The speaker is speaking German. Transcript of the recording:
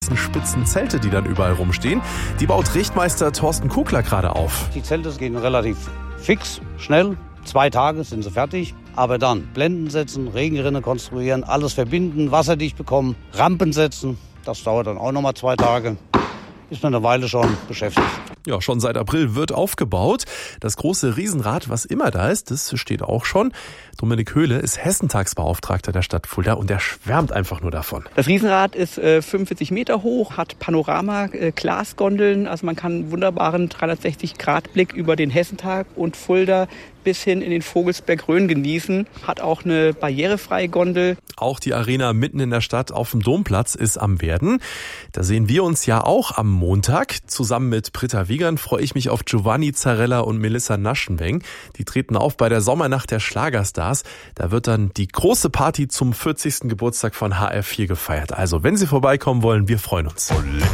spitzen Zelte, die dann überall rumstehen. Die baut Richtmeister Thorsten Kugler gerade auf. Die Zelte gehen relativ fix, schnell. 2 Tage sind sie fertig. Aber dann Blenden setzen, Regenrinne konstruieren, alles verbinden, wasserdicht bekommen, Rampen setzen. Das dauert dann auch nochmal 2 Tage. Ist man eine Weile schon beschäftigt. Ja, schon seit April wird aufgebaut. Das große Riesenrad, was immer da ist, das steht auch schon. Dominik Höhle ist Hessentagsbeauftragter der Stadt Fulda und der schwärmt einfach nur davon. Das Riesenrad ist 45 Meter hoch, hat Panorama-Glasgondeln. Also man kann einen wunderbaren 360-Grad-Blick über den Hessentag und Fulda bis hin in den Vogelsberg-Rhön genießen. Hat auch eine barrierefreie Gondel. Auch die Arena mitten in der Stadt auf dem Domplatz ist am Werden. Da sehen wir uns ja auch am Montag. Zusammen mit Britta Wiegand freue ich mich auf Giovanni Zarella und Melissa Naschenweng. Die treten auf bei der Sommernacht der Schlagerstars. Da wird dann die große Party zum 40. Geburtstag von HR4 gefeiert. Also, wenn Sie vorbeikommen wollen, wir freuen uns.